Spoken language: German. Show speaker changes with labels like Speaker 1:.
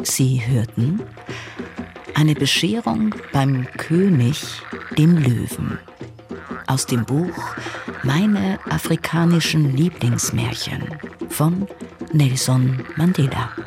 Speaker 1: Sie hörten eine Bescherung beim König, dem Löwen. Aus dem Buch Meine afrikanischen Lieblingsmärchen von Nelson Mandela.